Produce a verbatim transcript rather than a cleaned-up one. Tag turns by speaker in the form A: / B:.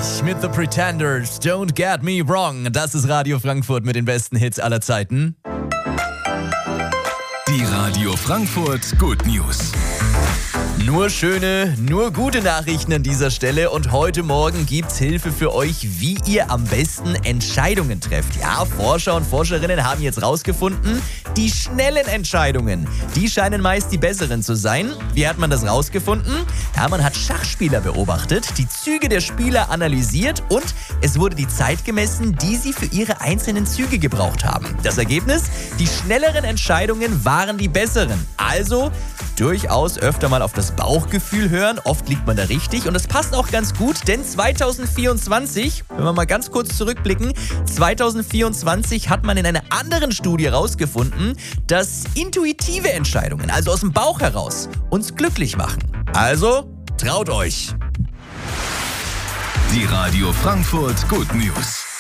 A: mit The Pretenders, Don't Get Me Wrong. Das ist Radio Frankfurt mit den besten Hits aller Zeiten.
B: Die Radio Frankfurt Good News.
A: Nur schöne, nur gute Nachrichten an dieser Stelle und heute Morgen gibt's Hilfe für euch, wie ihr am besten Entscheidungen trefft. Ja, Forscher und Forscherinnen haben jetzt rausgefunden, die schnellen Entscheidungen, die scheinen meist die besseren zu sein. Wie hat man das rausgefunden? Ja, man hat Schachspieler beobachtet, die Züge der Spieler analysiert und es wurde die Zeit gemessen, die sie für ihre einzelnen Züge gebraucht haben. Das Ergebnis? Die schnelleren Entscheidungen waren die besseren. Also durchaus öfter mal auf das Bauchgefühl hören. Oft liegt man da richtig und es passt auch ganz gut, denn zwanzig vierundzwanzig, wenn wir mal ganz kurz zurückblicken, zwanzig vierundzwanzig hat man in einer anderen Studie herausgefunden, dass intuitive Entscheidungen, also aus dem Bauch heraus, uns glücklich machen. Also, traut euch!
B: Die Radio Frankfurt Good News.